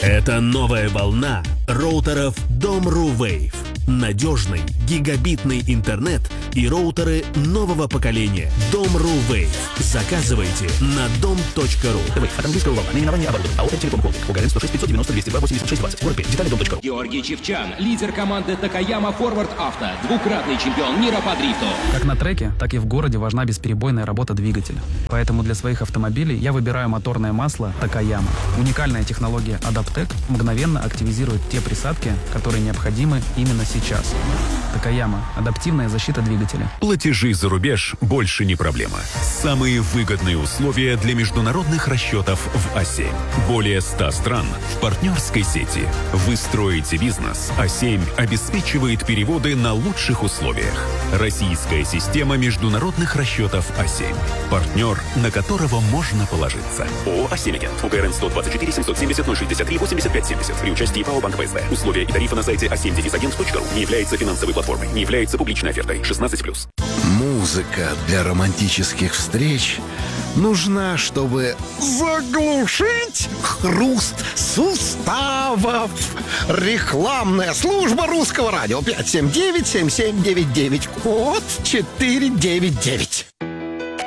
Это новая волна роутеров Dom.ru Wave. Надежный гигабитный интернет и роутеры нового поколения Dom.ru Wave. Заказывайте на dom.ru. От английского вам. Наименование оборудования. АО «Телеком Холдинг». ОГРН 106 590 202 86 20. Город Пермь. Детали dom.ru. Георгий Чевчан, лидер команды Такаяма Форвард Авто, двукратный чемпион мира по дрифту. Как на треке, так и в городе важна бесперебойная работа двигателя. Поэтому для своих автомобилей я выбираю моторное масло Такаяма. Уникальная технология Adaptec мгновенно активизирует те присадки, которые необходимы именно сейчас. Такаяма. Адаптивная защита двигателя. Платежи за рубеж больше не проблема. Самые выгодные условия для международных расчетов в А7. Более 100 стран в партнерской сети. Вы строите бизнес, А7 обеспечивает переводы на лучших условиях. Российская система международных расчетов А7. Партнер, на которого можно положиться. ООО «А7 Агент». УГРН 124 770 063 85 70. При участии ПАО «Банк ВСБ». Условия и тарифы на сайте a7-agent.ru. Не является финансовой платформой. Не является публичной офертой. 16+. Музыка для романтических встреч нужна, чтобы заглушить хруст суставов. Рекламная служба Русского радио 579-7799. Код 499.